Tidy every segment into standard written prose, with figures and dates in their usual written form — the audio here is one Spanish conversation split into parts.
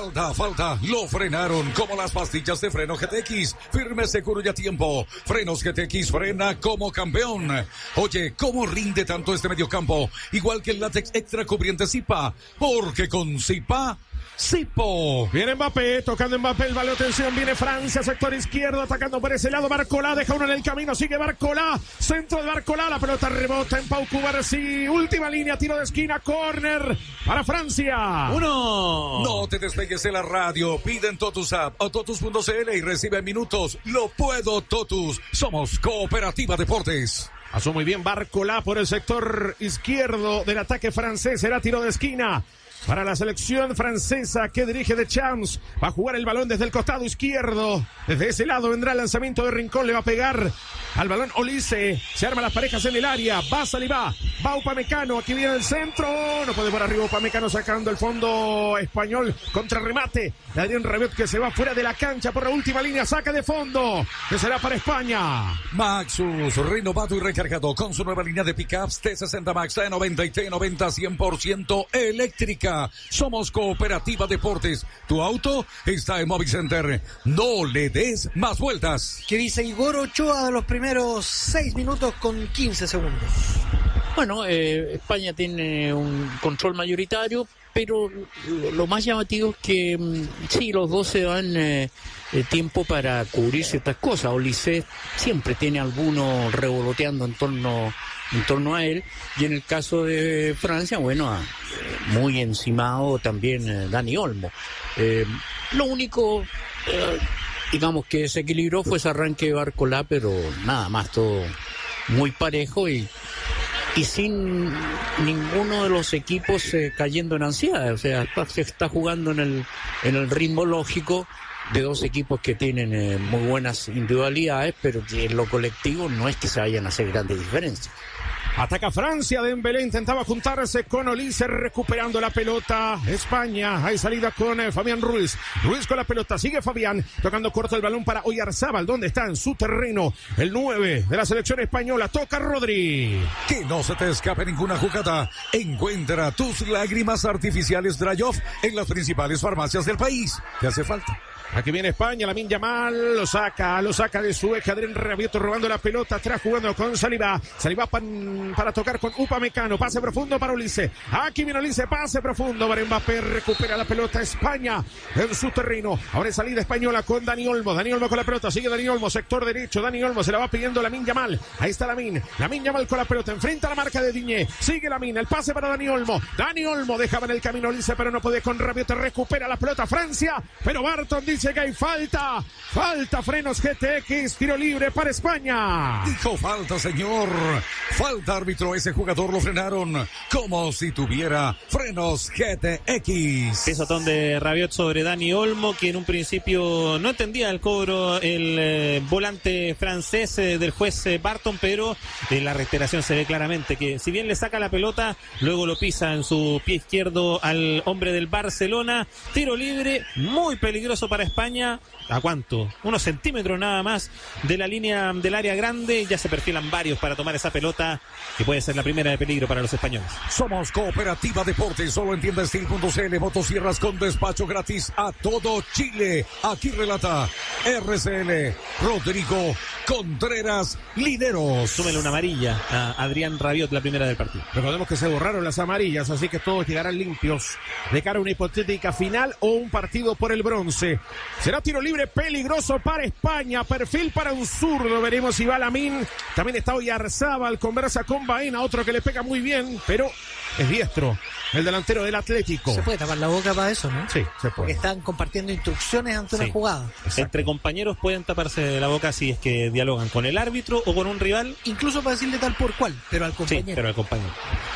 Falta. Lo frenaron como las pastillas de freno GTX. Firme, seguro y a tiempo. Frenos GTX frena como campeón. Oye, ¿cómo rinde tanto este mediocampo? Igual que el látex extra cubriente Zipa. Porque con Zipa... Sipo. Viene Mbappé, tocando Mbappé, el balón, atención, viene Francia, sector izquierdo, atacando por ese lado, Barcola, deja uno en el camino, sigue Barcola, centro de Barcola, la pelota rebota en Pau Cubarsí, última línea, tiro de esquina, córner para Francia. No te despegues de la radio, pide en Totus App o totus.cl y recibe en minutos. Lo puedo, Totus, somos Cooperativa Deportes. Pasó muy bien Barcola por el sector izquierdo del ataque francés, será tiro de esquina para la selección francesa que dirige Deschamps. Va a jugar el balón desde el costado izquierdo. Desde ese lado vendrá el lanzamiento de Rincón. Le va a pegar al balón Olise. Se arman las parejas en el área. Va Saliba. Va Upamecano. Aquí viene el centro. No puede por arriba Upamecano sacando el fondo español. Contra remate de Adrián Rabiot que se va fuera de la cancha por la última línea. Saca de fondo. Que será para España. Maxus, renovado y recargado con su nueva línea de pickups T60 Max, T90 y T90 100% eléctrica. Somos Cooperativa Deportes. Tu auto está en Mobile Center. No le des más vueltas. ¿Qué dice Igor Ochoa de los primeros 6 minutos con 15 segundos? Bueno, España tiene un control mayoritario, pero lo más llamativo es que sí, los dos se dan tiempo para cubrir ciertas cosas. Olise siempre tiene alguno revoloteando en torno a él, y en el caso de Francia, bueno, muy encimado también Dani Olmo. Lo único, digamos, que se equilibró fue ese arranque de Barcola, pero nada más, todo muy parejo y sin ninguno de los equipos cayendo en ansiedad. O sea, se está jugando en el ritmo lógico de dos equipos que tienen muy buenas individualidades, pero que en lo colectivo no es que se vayan a hacer grandes diferencias. Ataca Francia, Dembélé intentaba juntarse con Olise, recuperando la pelota. España, hay salida con Fabián Ruiz. Ruiz con la pelota, sigue Fabián, tocando corto el balón para Oyarzábal. ¿Dónde está? En su terreno, el 9 de la selección española. Toca Rodri. Que no se te escape ninguna jugada. Encuentra tus lágrimas artificiales Dry Off en las principales farmacias del país. ¿Te hace falta? Aquí viene España, Lamine Yamal, lo saca de su eje, Adrián Rabiot robando la pelota, atrás jugando con Saliba para tocar con Upamecano, pase profundo para Olise, aquí viene Olise, pase profundo para Mbappé, recupera la pelota España en su terreno, ahora es salida española con Dani Olmo con la pelota, sigue Dani Olmo, sector derecho, Dani Olmo se la va pidiendo Lamine Yamal, ahí está Lamine Yamal con la pelota, enfrenta la marca de Diñé, sigue Lamine, el pase para Dani Olmo dejaba en el camino Olise, pero no puede con Rabiot, recupera la pelota Francia, pero Barton dice que hay falta, frenos GTX, tiro libre para España. Dijo falta, señor, falta, árbitro, ese jugador lo frenaron como si tuviera frenos GTX. Pisotón de Rabiot sobre Dani Olmo, que en un principio no entendía el cobro el volante francés del juez Barton, pero en la reiteración se ve claramente que si bien le saca la pelota, luego lo pisa en su pie izquierdo al hombre del Barcelona. Tiro libre, muy peligroso para España. ¿A cuánto? Unos centímetros nada más de la línea del área grande. Ya se perfilan varios para tomar esa pelota, que puede ser la primera de peligro para los españoles. Somos Cooperativa Deportes, solo en tiendastil.cl, motosierras con despacho gratis a todo Chile. Aquí relata RCL Rodrigo Contreras Lineros. Súmele una amarilla a Adrián Rabiot, la primera del partido. Recordemos que se borraron las amarillas, así que todos llegarán limpios de cara a una hipotética final o un partido por el bronce. Será tiro libre peligroso para España, perfil para un zurdo, veremos si va Lamine. También está Oyarzábal, conversa con Baena, otro que le pega muy bien, pero es diestro, el delantero del Atlético. Se puede tapar la boca para eso, ¿no? Sí, se puede. Están compartiendo instrucciones ante una jugada. Exacto. Entre compañeros pueden taparse la boca si es que dialogan con el árbitro o con un rival. Incluso para decirle tal por cual, pero al compañero. Sí, pero al compañero.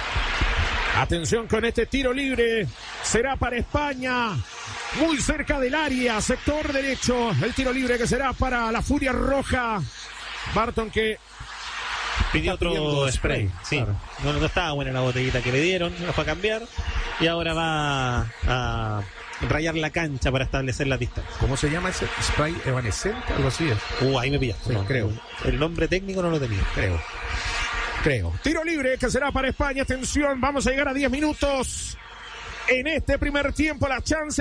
Atención con este tiro libre, será para España, muy cerca del área, sector derecho, el tiro libre que será para la Furia Roja. Barton que pidió otro spray. Sí, claro. No estaba buena la botellita que le dieron, lo fue a cambiar y ahora va a rayar la cancha para establecer la distancia. ¿Cómo se llama ese spray? ¿Evanescente? Algo así es. Ahí me pillaste. Sí, no, creo. El nombre técnico no lo tenía. Creo. Tiro libre que será para España. Atención, vamos a llegar a 10 minutos en este primer tiempo. La chance